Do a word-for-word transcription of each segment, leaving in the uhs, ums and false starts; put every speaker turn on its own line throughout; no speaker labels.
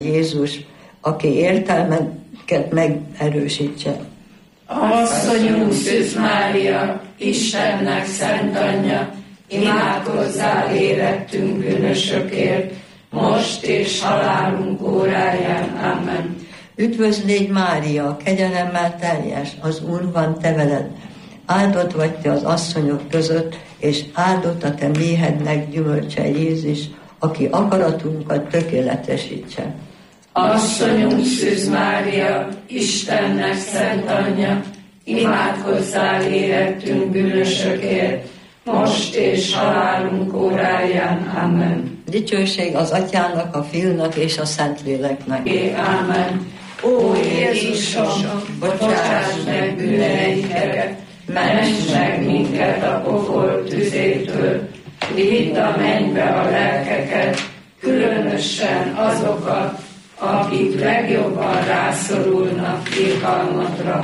Jézus, aki értelmeket megerősítse.
Asszonyunk Szűz Mária, Istennek szent anyja, imádkozzál érettünk bűnösökért, most és halálunk óráján. Amen.
Üdvözlégy Mária, kegyelemmel teljes, az Úr van te veled. Áldott vagy te az asszonyok között, és áldott a te méhednek gyümölcse Jézus, aki akaratunkat tökéletesítse.
Asszonyunk Szűz Mária, Istennek szent anyja, imádkozzál érettünk bűnösökért, most és halálunk óráján. Amen.
Dicsőség az Atyának, a Fiúnak és a Szentléleknek.
É, amen. Ó Jézusom, bocsáss meg bűneinket, ments meg minket a pokol tüzétől, vidd a mennybe a lelkeket, különösen azokat, akik legjobban rászorulnak irgalmadra.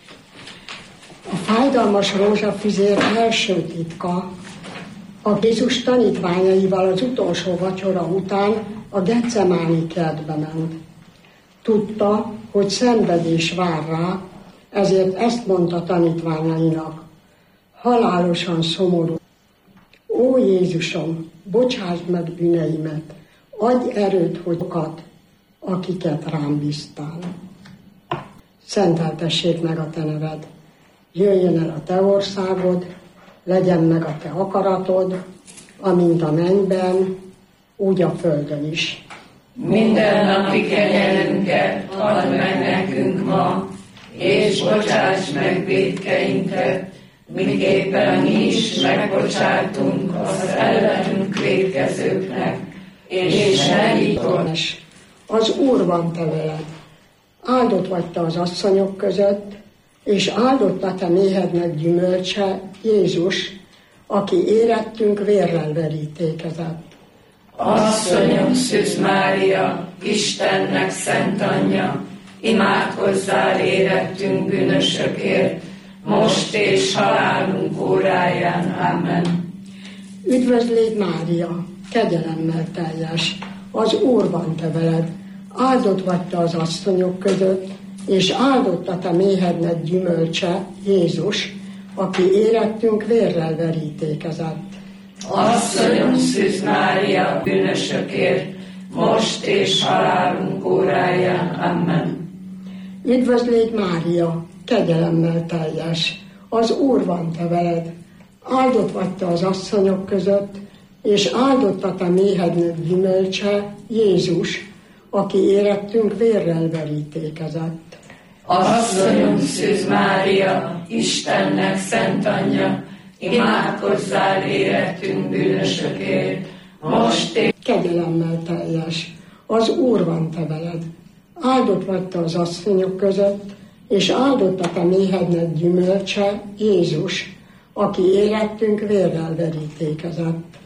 A fájdalmas rózsafüzér első titka, a Jézus tanítványaival az utolsó vacsora után a Getsemáni kertbe ment. Tudta, hogy szenvedés vár rá, ezért ezt mondta tanítványainak: halálosan szomorú. Ó Jézusom, bocsásd meg bűneimet, adj erőt, hogy okat, akiket rám bíztál. Szenteltessék meg a te neved, jöjjön el a te országod, legyen meg a te akaratod, amint a mennyben, úgy a földön is.
Minden napi kenyerünket add meg nekünk ma, és bocsáss meg vétkeinket, miképpen mi is megbocsátunk az ellenünk vétkezőknek, és ne vigyázz.
Az Úr van te veled, áldott vagy te az asszonyok között, és áldott a te méhednek gyümölcse, Jézus, aki érettünk vérrel verítékezett.
Asszonyunk Szűz Mária, Istennek szent anyja, imádkozzál érettünk bűnösökért, most és halálunk óráján. Amen.
Üdvözlégy Mária, kegyelemmel teljes, az Úr van te veled, áldott vagy te az asszonyok között, és áldott a te méhednek gyümölcse, Jézus, aki érettünk vérrel verítékezett.
Asszonyunk Szűz Mária, bűnösökért, most és halálunk óráján. Amen.
Üdvözlégy Mária, kegyelemmel teljes, az Úr van te veled, áldott vagy te az asszonyok között, és áldott a te méhednek gyümölcse, Jézus, aki érettünk vérrel verítékezett.
Asszonyunk Szűz Mária, Istennek szent anyja, imádkozzál érettünk bűnösökért, most és...
Kegyelemmel teljes, az Úr van te veled, áldott vagy te az asszonyok között, és áldott a te méhednek gyümölcse, Jézus, aki érettünk vérrel verítékezett.